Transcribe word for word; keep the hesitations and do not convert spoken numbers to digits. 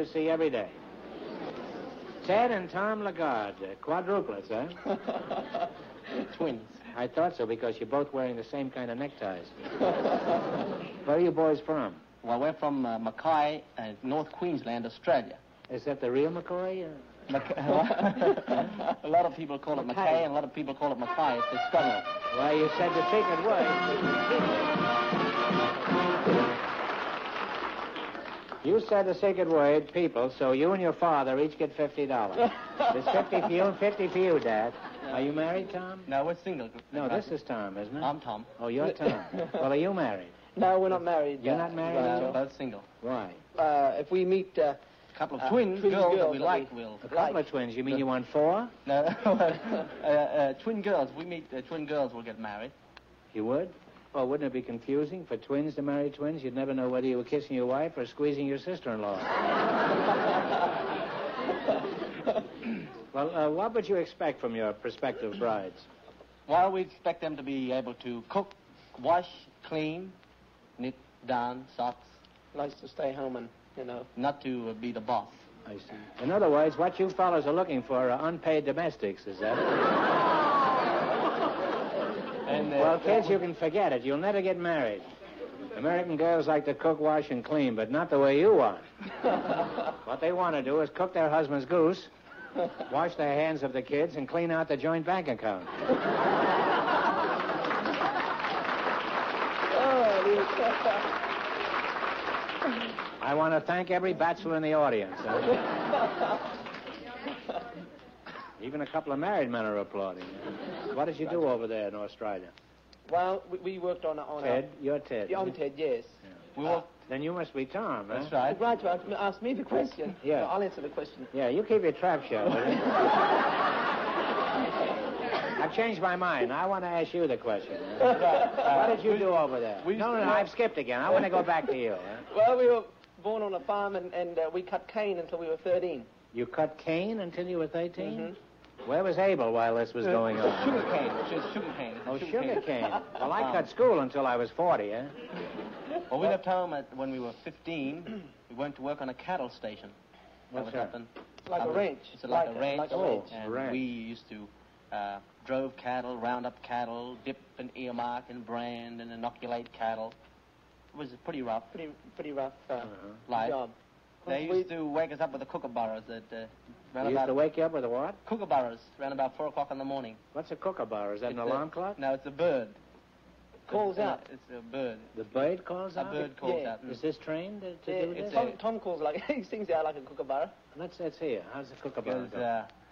you see every day. Ted and Tom Lagarde, uh, quadruplets, huh? Twins. I thought so, because you're both wearing the same kind of neckties. Where are you boys from? Well, we're from uh, Mackay, uh, North Queensland, Australia. Is that the real McCoy? Uh... Mac- a lot of people call it Mackay, and a lot of people call it Mackay. It's a struggle. Well, you said the secret word. You said the secret word, people, so you and your father each get fifty dollars. There's fifty for you and fifty for you, Dad. Are you married, Tom? No, we're single. No, this is Tom, isn't it? I'm Tom. Oh, you're Tom. Well, are you married? No, we're not married. You're uh, not married? No, Joe? we're both single. Why? Uh, if we meet... Uh, A couple of Uh, twin twin girls, that girls we that like, we- will. A couple Like- of twins. You mean you want four? No, uh, uh, twin girls. If we meet uh, twin girls, we'll get married. You would? Well, wouldn't it be confusing for twins to marry twins? You'd never know whether you were kissing your wife or squeezing your sister-in-law. Well, uh, what would you expect from your prospective brides? Well, we expect them to be able to cook, wash, clean, knit, darn, socks, likes to stay home and, you know... not to uh, be the boss. I see. In other words, what you fellas are looking for are unpaid domestics, is that it? And, uh, Well, kids, you can forget it. You'll never get married. American girls like to cook, wash, and clean, but not the way you want. What they want to do is cook their husband's goose, wash their hands of the kids, and clean out the joint bank account. I want to thank every bachelor in the audience. Huh? Even a couple of married men are applauding. What did you do over there in Australia? Well, we, we worked on a... On Ted? You're Ted. A, yeah, I'm isn't it? Ted, yes. We will. Then you must be Tom, huh? That's right. Right, to ask, ask me the question. Yeah. So I'll answer the question. Yeah, you keep your trap shut. will you? I've changed my mind. I want to ask you the question. Huh? Uh, What did you do over there? we- No, no, no, I've skipped again. I want to go back to you. Huh? Well, we were born on a farm, and, and uh, we cut cane until we were thirteen. You cut cane until you were thirteen? Mhm. Where was Abel while this was going on? Sugar cane. Just sugar cane. Oh, sugar cane. Well, I cut school until I was forty, huh? Well, we left home at, when we were fifteen. We went to work on a cattle station. What's was that? up in- Like a up in- ranch. It's like, Like a a- ranch. like a Oh, ranch. And ranch. we used to uh, drove cattle, round up cattle, dip and earmark and brand and inoculate cattle. It was pretty rough. Pretty, pretty rough uh, Uh-huh. Life. job. They used to wake us up with the kookaburras at uh, round You used about to wake you up with a what? kookaburras around about four o'clock in the morning. What's a kookaburra? Is that an It's a- alarm clock? No, it's a bird. Calls It's a- out. It's a bird. The bird calls A out? bird calls Yeah. out. Is this trained to, to Yeah, do it's this? Tom, a- Tom calls like, he sings out like a kookaburra. Let's, let's hear. How's the kookaburra Goes, go? uh,